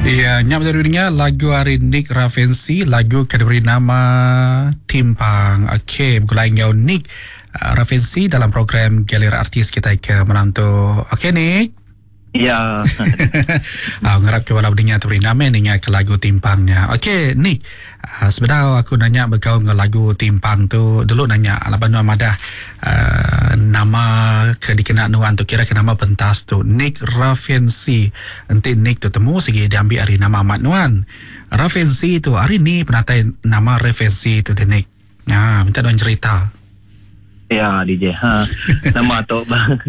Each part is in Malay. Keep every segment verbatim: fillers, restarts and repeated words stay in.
Ya, nyap darinya lagu hari Nick Ravensi, lagu yang diberi nama Timpang. Okey, bergulai dengan Nick uh, Ravensi dalam program Galeri Artis kita ke malam tu. Okey Nick. Ya. uh, ngarap ke walau dengar diberi nama dengan ke lagu Timpangnya. Okey Nick, uh, sebenarnya aku nanya berkau dengan lagu Timpang tu. Dulu nanya Alaban Amadah uh, nama ke dikenal nuan tu kira ke nama pentas tu Nick Ravensi. Nanti Nick tu temu segi diambil hari nama Mat Nuan. Ravensi tu hari ni penatai nama Ravensi tu de Nick. Ha, minta doan cerita. Ya, D J. Ha. Nama tu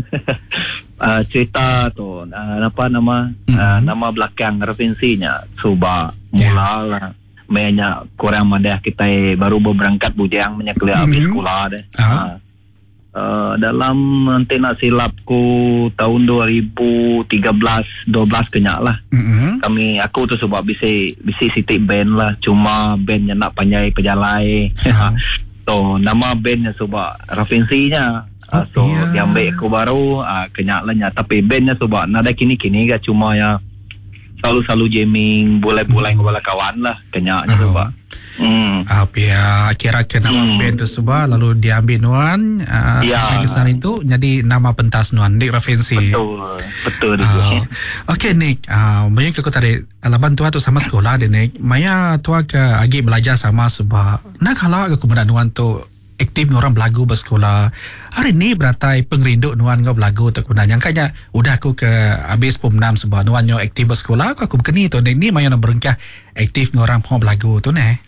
uh, cerita tu uh, apa nama mm-hmm. uh, nama belakang referensinya Suba mula lah mainnya kurang madah kita baru berangkat bujang menyeklia habis mm-hmm. sekolah deh. Uh-huh. Uh, uh, dalam nanti nak silapku tahun dua ribu tiga belas dua belas kenyak lah. Mm-hmm. Kami aku tu sebab bisa bisa city band lah, cuma bandnya nak panjai pejalai. Uh-huh. So nama bandnya sebab referensinya uh, so yeah. diambil aku baru uh, kenyaklannya, tapi bandnya sebab nada kini-kini gak cuma ya selalu-selalu jamming boleh-boleh mm. dengan kawan lah kenyaknya oh. sebab Hmm. Apa ya kira-kira nama hmm. band tu sebab lalu diambil Nuan uh, ya. Sampai kesan itu jadi nama pentas Nuan Nick Ravensi. Betul betul uh, Okey Nick, uh, banyak aku tadi alaban tua tu sama sekolah deh Nick. Maya tua ke agi belajar sama sebab nak kalau aku kemudian Nuan tu aktif orang belagu bersekolah. Hari ni beratai pengrindu Nuan kau belagu tu kemudian yang kayaknya udah aku ke habis pom enam sebab Nuan nyo aktif bersekolah aku aku berkeni tu Nick ni maya nak berengkah aktif orang pun belagu tu neh.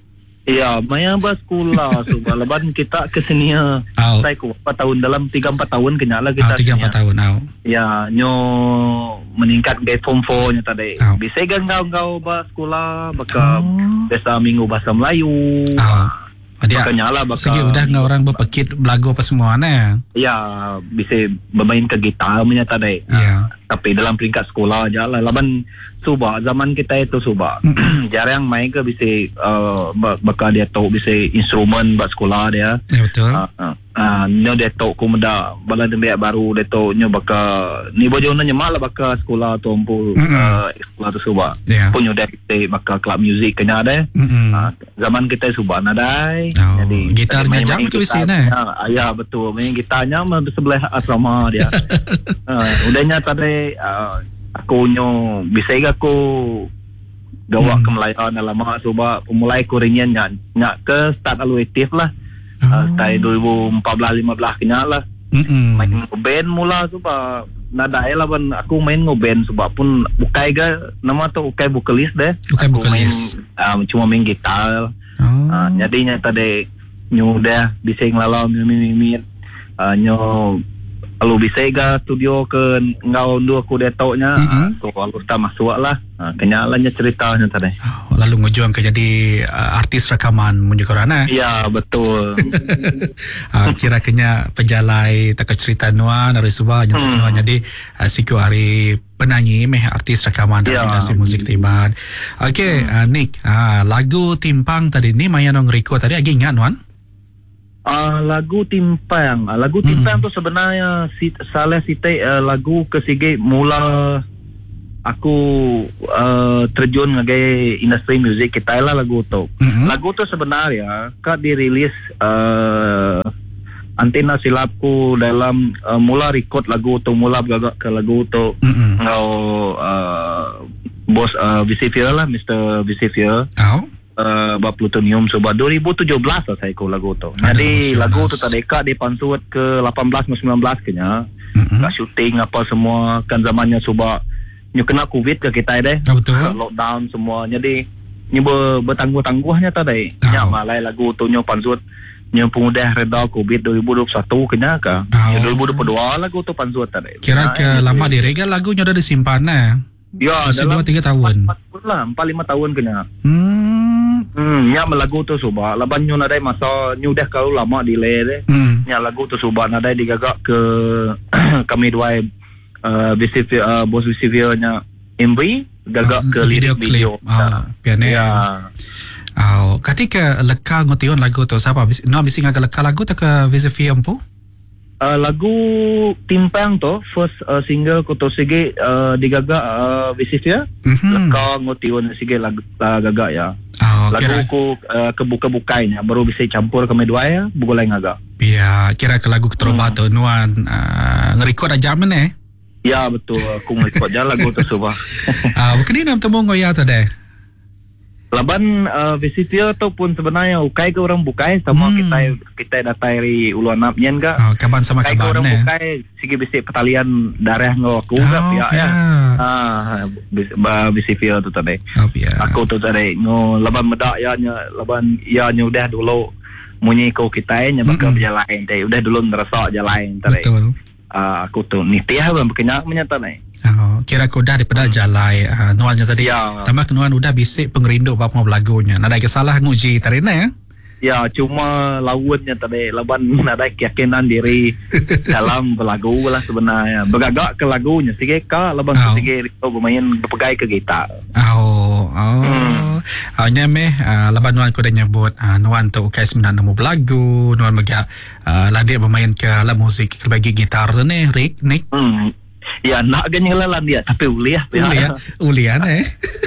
Ya, maya bersekolah sebab leban kita ke sini oh. Saya ku empat tahun dalam tiga empat tahun kenyala kita. Oh, tiga empat tahun oh. Ya, nyo meningkat ke form four nya tadi. Oh. Bisa kan kau-kau bersekolah baka oh. Biasa minggu bahasa Melayu. Oh. Dia segi udah nggak orang berpekit belagu apa semua ne. Ya, bisa bermain ke gitar punya tadi. Ya. Tapi dalam peringkat sekolah aja lah. Laban suba zaman kita itu suba. Jarang main ke bisa uh, bakal dia tahu bisa instrumen buat sekolah dia. Ya betul. Ah, uh, uh, nyo dia tahu kumeda bala dembek baru dia tahu nyo bakal ni bojo nyo nyemal bakal sekolah tu ampu uh, sekolah tu suba. Yeah. Pun nyo dia kita bakal club music kena ada. Uh, zaman kita suba nadai. Oh, jadi gitarnya jam tu isi ne. Ya betul, main gitarnya sebelah asrama dia. uh, udahnya tadi uh, aku nyo bisa aku gawa hmm. ke Melayu dalam mak sebab pemulai kuringan nyak nyak ke start alu aktif lah. Oh. Uh, start dua ribu empat belas lima belas kenyak lah. Mm-mm. Main band mula sebab nada lah ban aku main ngeband sebab pun bukai ga nama tu bukai vokalis deh. Bukai aku vokalis. Main, um, cuma main gitar. Oh. Uh, jadinya tadi nyu dah bisa ngelalau mimit uh, nyu lalu bisa ga studio ke ngau dua aku dia tau nya. Mm-hmm. So lalu tak masuk lah. Uh, kenyalanya ceritanya tadi. Oh, lalu ngujuang ke jadi uh, artis rekaman munjuk korana. Ya betul. uh, kira kenya pejalai tak cerita Nuan dari Subah nyentuh hmm. Nuan jadi uh, siku hari penyanyi meh artis rekaman dalam industri musik Timbang. Okey, hmm. uh, Nick, uh, lagu Timpang tadi ni maya nong Riko tadi lagi ingat Nuan? Uh, lagu Timpang, uh, lagu Timpang hmm. tu sebenarnya si, salah sita uh, lagu kesigi mula aku uh, terjun ngagai industri musik kita lah lagu tu. Hmm. Lagu tu sebenarnya kad dirilis uh, Antena silapku dalam uh, mula record lagu tu, mula bergagak ke lagu tu. Mm-hmm. Ngau uh, bos uh, Visivia lah, mister Visivia. Oh. Uh, bab plutonium sebab dua ribu tujuh belas lah saya ko lagu tu. Jadi lagu tu tak dekat dipansut ke lapan belas sembilan belas kenya. Mm-hmm. Nak syuting apa semua kan zamannya sebab nyu kena covid ke kita deh. Oh, betul. Uh, lockdown semua. Jadi nyu ber, bertangguh-tangguhnya tadi. Oh. Nya malai lagu tu nyu pansut nyu pengudah reda covid dua ribu dua puluh satu kenya ka. Oh. dua ribu dua puluh dua lagu tu pansut tadi. Kira ke nah, lama direga lagunya udah disimpan nah. Ya, dalam dua tiga tahun. empat lima tahun kenya. Hmm. Hmm, nya lagu tu subah laban nyu nadai masa nyu dah kalau lama delay deh. Hmm. Nya lagu tu subah nadai digagak ke kami dua uh, Visivia uh, bos Visivia nya M V gagak uh, ke video video. Ah, piane. Ya. Oh, ketika leka ngotion lagu tu siapa? No bisi ngagak leka lagu tak ke Visivia empu? uh, lagu Timpang tu first uh, single ko to sige uh, digagak uh, Visifia. Mhm. Laka ngotiun sige lagu uh, gagak ya. Oh, Lagu kira ko uh, kebuka-bukainya baru bisa campur ke medua ya bugulai ngagak. ya kira ke lagu ketroba tu nuan uh, ngerekod aja men eh. Ya betul aku ngikut je lagu tersebut. Ah, bukan ni nam temu ngoya tu deh. Laban uh, Visifia tu pun sebenarnya ukai ke orang bukai sama Hmm. kita kita datai dari ulu anap nyen ga. Oh, kaban sama Ukai ke kaban orang eh. bukai sige bisa pertalian darah ngau aku Oh, ga pihak ya. ya. Ah bis- ba Visifia tu tadi. Oh, ya. Aku tu tadi ngo laban medak ya nya laban ya nya udah dulu munyi ko kita nya bakal Mm-mm. berjalan tadi udah dulu ngerasa jalan tadi. Betul. Ah aku tu nitiah ban berkenyak menyata ni. Oh, kira kau dah daripada jalai uh, nuannya tadi. Ya. Tambah ke nuan udah bisik pengerindu bapa mau lagunya. Nada kesalah nguji tadi ya. Ya cuma lawannya tadi laban ada keyakinan diri dalam berlagu lah sebenarnya. Bergagak ke lagunya sige ka laban Oh. sige kau bermain berpegai ke gitar. Oh, oh. Hmm. Oh, nyame uh, laban nuan ko dah nyebut uh, nuan tu kai sebenarnya nemu berlagu, nuan megak uh, landia bermain ke alat musik berbagi gitar tu ni, Rick, Nick. Hmm. Ya nak ganyan lalan dia tapi uliah. Ulian, ulian eh.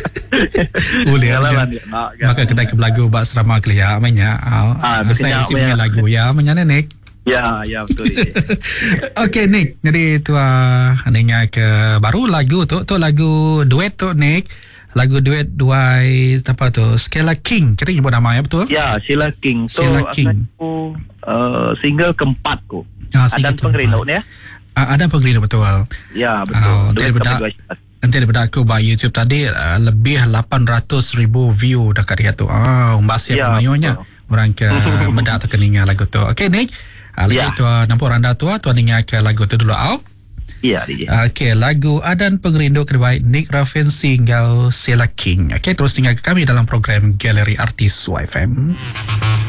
Ulian. Lalan dia nak. Maka kita ke belagu bak serama kelia amanya. Oh, Ah, saya berkenyak isi punya banyak. lagu ya amanya Nick. Ya, ya betul. Okey Nick, jadi tu uh, nengah ke baru lagu tu, tu lagu duet tu Nick. Lagu duet dua apa tu? Skella King. Kita nyebut nama ya betul? Ya, Sheila King tu Sheila King. aku uh, single keempat ku. Ah, single Ada pengerino ni ya. Ah, ada pengerino betul. Ya, Oh, betul. Duet daripada- kami dua. Nanti daripada aku buat YouTube tadi uh, lebih lapan ratus ribu view dekat dia tu. Ah, mbak siap Ya, mayunya. betul. Orang ke medak tu keninga lagu tu. Okey Nick. Uh, lagi Ya. tu nampak randa tua tu ninga ke lagu tu dulu au. Ya, D J. Okey, lagu Adan Pengerindu terbaik Nick Raffensy hingga Sheila King. Okey, terus tinggal kami dalam program Galeri Artis Y F M.